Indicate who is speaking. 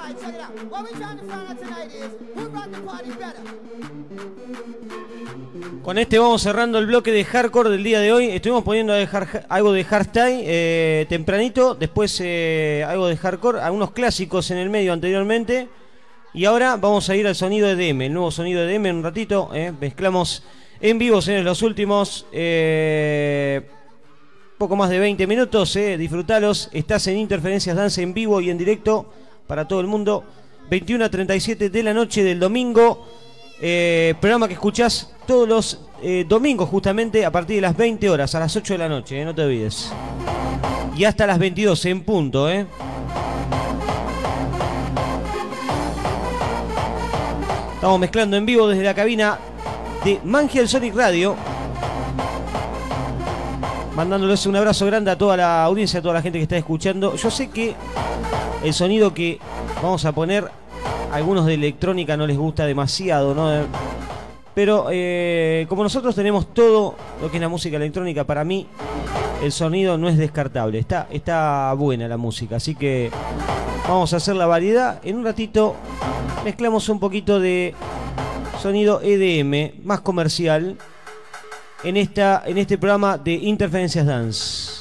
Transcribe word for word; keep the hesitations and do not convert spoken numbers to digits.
Speaker 1: Con este vamos cerrando el bloque de hardcore del día de hoy. Estuvimos poniendo algo de hardstyle eh, tempranito, después eh, algo de hardcore, algunos clásicos en el medio anteriormente. Y ahora vamos a ir al sonido E D M, el nuevo sonido E D M en un ratito. Eh, mezclamos en vivo en los últimos eh, poco más de veinte minutos. Eh, disfrutalos. Estás en Interferencias Dance en vivo y en directo para todo el mundo. veintiuno a treinta y siete de la noche del domingo. Eh, programa que escuchás todos los eh, domingos justamente a partir de las veinte horas, a las ocho de la noche, eh, no te olvides. Y hasta las veintidós en punto, ¿eh? Estamos mezclando en vivo desde la cabina de Mangiel Sonic Radio. Mandándoles un abrazo grande a toda la audiencia, a toda la gente que está escuchando. Yo sé que el sonido que vamos a poner, a algunos de electrónica no les gusta demasiado, ¿no? Pero eh, como nosotros tenemos todo lo que es la música electrónica, para mí el sonido no es descartable. Está, está buena la música, así que vamos a hacer la variedad. En un ratito mezclamos un poquito de sonido E D M más comercial en, esta, en este programa de Interferencias Dance.